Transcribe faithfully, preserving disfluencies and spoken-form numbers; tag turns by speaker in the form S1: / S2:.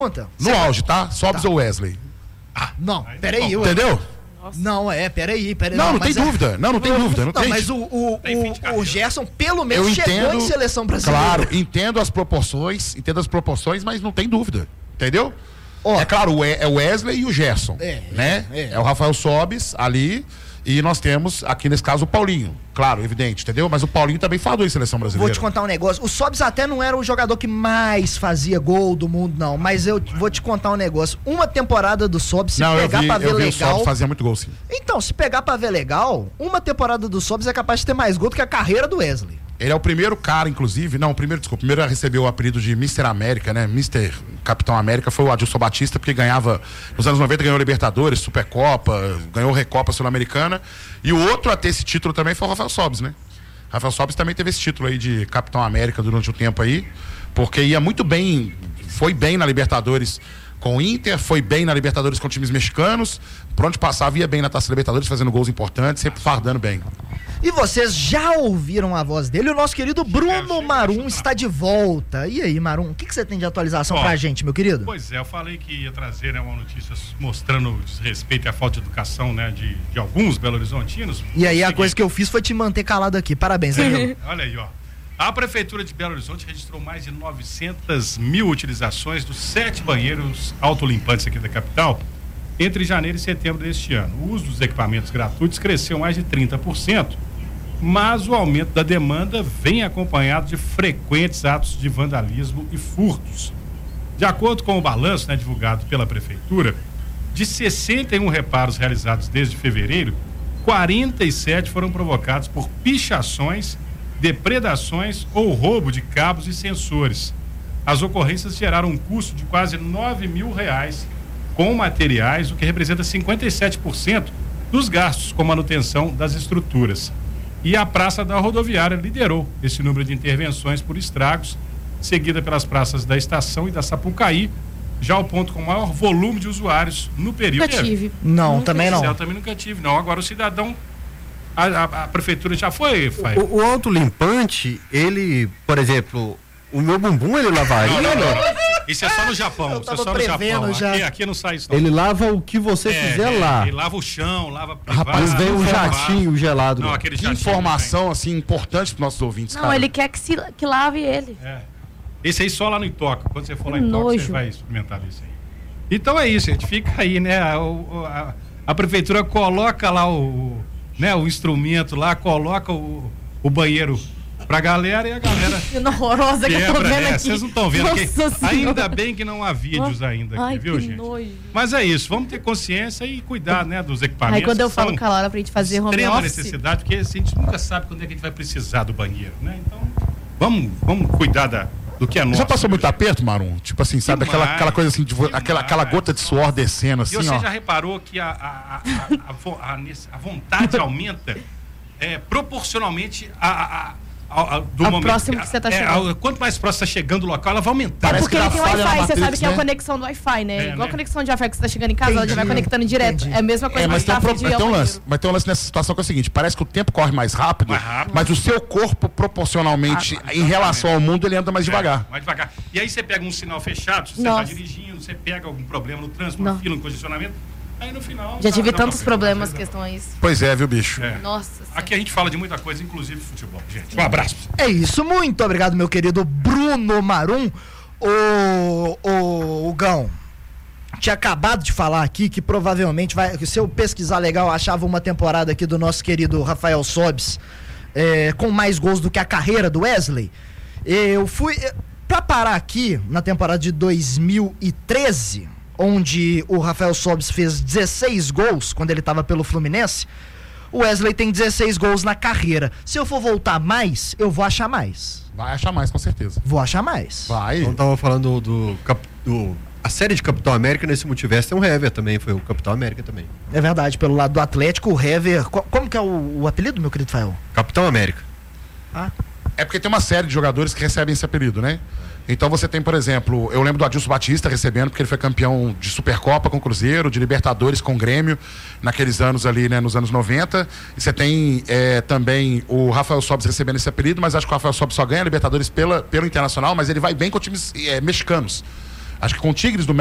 S1: Conta.
S2: No auge, tá? Sobs
S1: tá.
S2: ou Wesley?
S1: Ah, não, peraí. Eu...
S2: Entendeu?
S1: Nossa. Não, é, peraí, peraí.
S2: Não, não, não tem
S1: é...
S2: dúvida. Não, não tem dúvida. Não,
S1: não
S2: tem.
S1: mas o, o, o, o Gerson, pelo menos,
S2: eu
S1: chegou
S2: entendo,
S1: em seleção brasileira.
S2: Claro, entendo as proporções, entendo as proporções, mas não tem dúvida. Entendeu?
S1: Oh.
S2: É claro, é o Wesley e o Gerson. É, né? É, é. é o Rafael Sobis ali. E nós temos, aqui nesse caso, o Paulinho. Claro, evidente, entendeu? Mas o Paulinho também falou em seleção brasileira.
S1: Vou te contar um negócio. O Sobis até não era o jogador que mais fazia gol do mundo, não. Mas eu vou te contar um negócio. Uma temporada do Sobis, se
S2: não,
S1: pegar
S2: eu vi,
S1: pra ver
S2: eu vi
S1: legal...
S2: o Sobis fazia muito gol, sim.
S1: Então, se pegar pra ver legal, uma temporada do Sobis é capaz de ter mais gol do que a carreira do Wesley.
S2: Ele é o primeiro cara, inclusive, não, o primeiro, desculpa, o primeiro a receber o apelido de mister América, né? mister Capitão América foi o Adilson Batista, porque ganhava, nos anos noventa ganhou Libertadores, Supercopa, ganhou Recopa Sul-Americana, e o outro a ter esse título também foi o Rafael Sobis, né? Rafael Sobis também teve esse título aí de Capitão América durante um tempo aí, porque ia muito bem, foi bem na Libertadores com o Inter, foi bem na Libertadores com times mexicanos, por onde passava ia bem na Taça Libertadores, fazendo gols importantes, sempre fardando bem.
S1: E vocês já ouviram a voz dele? O nosso querido Bruno Marum está de volta. E aí, Marum, o que, que você tem de atualização Ó, pra gente, meu querido?
S3: Pois é, eu falei que ia trazer, né, uma notícia mostrando o desrespeito e a falta de educação, né, de, de alguns belo-horizontinos.
S1: E aí, a coisa que eu fiz foi te manter calado aqui. Parabéns, Danilo.
S3: Olha aí, ó. A Prefeitura de Belo Horizonte registrou mais de novecentas mil utilizações dos sete banheiros autolimpantes aqui da capital entre janeiro e setembro deste ano. O uso dos equipamentos gratuitos cresceu mais de trinta por cento, mas o aumento da demanda vem acompanhado de frequentes atos de vandalismo e furtos. De acordo com o balanço, né, divulgado pela Prefeitura, de sessenta e um reparos realizados desde fevereiro, quarenta e sete foram provocados por pichações, depredações ou roubo de cabos e sensores. As ocorrências geraram um custo de quase nove mil reais com materiais, o que representa cinquenta e sete por cento dos gastos com manutenção das estruturas. E a Praça da Rodoviária liderou esse número de intervenções por estragos, seguida pelas praças da Estação e da Sapucaí, já o ponto com maior volume de usuários no período.
S4: Nunca tive.
S1: Não,
S4: nunca
S1: também não.
S3: Eu também nunca tive, não. Agora o cidadão, a, a, a prefeitura já foi, Fai.
S5: O, o autolimpante, ele, por exemplo, o meu bumbum ele lavaria?
S3: Não, não, não. Isso é só no Japão. Isso é só no Japão.
S1: Já.
S3: Aqui, aqui não sai isso, não.
S5: Ele lava o que você
S3: é,
S5: fizer
S3: é,
S5: lá.
S3: Ele lava o chão, lava privado.
S5: Rapaz, vem um jatinho gelado.
S3: Não, aquele
S2: que
S3: jatinho,
S2: informação, assim, importante para nossos ouvintes,
S4: Não,
S2: cara.
S4: ele quer que, se, que lave ele.
S3: É. Esse aí só lá no Itoca. Quando você for
S4: Que
S3: lá em Itoca,
S4: nojo.
S3: você vai experimentar isso aí. Então é isso, gente. Fica aí, né? A, a, a prefeitura coloca lá o, né, o instrumento lá, coloca o, o banheiro pra galera e a galera
S4: Que horrorosa que eu tô vendo
S3: é,
S4: aqui.
S3: vocês não estão vendo aqui.
S4: Nossa
S3: Ainda
S4: Senhora.
S3: bem que não há vídeos ainda aqui,
S4: Ai,
S3: viu,
S4: que
S3: gente?
S4: nojo.
S3: Mas é isso, vamos ter consciência e cuidar, né, dos equipamentos.
S4: Aí quando eu
S3: que
S4: falo
S3: são
S4: com a Laura pra gente fazer home
S3: extrema
S4: office,
S3: necessidade, porque assim, a gente nunca sabe quando é que a gente vai precisar do banheiro, né? Então, vamos, vamos cuidar da, do que é nosso.
S2: Já passou muito aperto, Marum? Tipo assim, sabe?
S3: Demais,
S2: aquela, aquela coisa assim, de,
S3: demais.
S2: aquela, aquela gota de suor descendo, assim,
S3: E você
S2: ó.
S3: já reparou que a, a, a, a, a, vo- a, nesse- a vontade aumenta é, proporcionalmente a, a, a, a, do
S4: Ao
S3: momento.
S4: próximo que você tá
S3: é,
S4: chegando.
S3: a- quanto mais próximo você está chegando do local, ela vai aumentar.
S4: é
S2: Parece
S4: porque
S2: que
S4: ele
S2: dá
S4: tem
S2: falha na
S4: Wi-Fi, você
S2: Matrix,
S4: sabe que é a
S2: né?
S4: conexão do Wi-Fi, né?
S3: É,
S4: Igual
S3: né?
S4: a conexão de Wi-Fi que você tá chegando em casa, ela já vai
S1: Entendi,
S4: conectando direto.
S1: entendi.
S4: É a mesma coisa
S2: É, mas
S4: que
S2: tem, um,
S4: tá
S2: pro-
S4: de ir
S2: mas,
S4: ao
S2: tem um
S4: banheiro.
S2: lance, mas tem um lance nessa situação que é o seguinte, parece que o tempo corre mais rápido,
S3: Mais rápido.
S2: mas o seu corpo, proporcionalmente,
S3: Ah,
S2: em relação ao mundo, ele anda mais devagar.
S3: É, mais devagar. E aí você pega um sinal fechado, se você
S4: Nossa.
S3: está dirigindo, você pega algum problema no trânsito, uma
S4: Não.
S3: fila, um congestionamento, aí no final...
S4: Já
S3: dá-
S4: tive
S3: dá
S4: tantos
S3: problema,
S4: problemas
S3: às vezes dá
S4: questões.
S2: Pois é, viu, bicho?
S3: É.
S4: Nossa Senhora.
S3: Aqui a gente fala de muita coisa, inclusive futebol, gente. Um abraço.
S1: É isso, muito obrigado, meu querido Bruno Marum. O, o, o Gão tinha acabado de falar aqui que provavelmente vai, que se eu pesquisar legal, eu achava uma temporada aqui do nosso querido Rafael Sobis é, com mais gols do que a carreira do Wesley. Eu fui pra parar aqui na temporada de dois mil e treze, onde o Rafael Sobis fez dezesseis gols quando ele estava pelo Fluminense. O Wesley tem dezesseis gols na carreira. Se eu for voltar mais, eu vou achar mais.
S2: Vai achar mais, com certeza.
S1: Vou achar mais.
S2: Vai.
S5: Então tava falando do, cap- do a série de Capitão América, nesse multiverso tem um Hever também, foi o Capitão América também.
S1: É verdade, pelo lado do Atlético, o Hever... co- Como que é o, o apelido, meu querido Fael?
S5: Capitão América.
S2: É porque tem uma série de jogadores que recebem esse apelido, né? Então você tem, por exemplo, eu lembro do Adilson Batista recebendo, porque ele foi campeão de Supercopa com o Cruzeiro, de Libertadores com o Grêmio, naqueles anos ali, né, nos anos noventa. E você tem é, também o Rafael Sobis recebendo esse apelido, mas acho que o Rafael Sobis só ganha Libertadores pela, pelo Internacional, mas ele vai bem com times é, mexicanos. Acho que com o Tigres do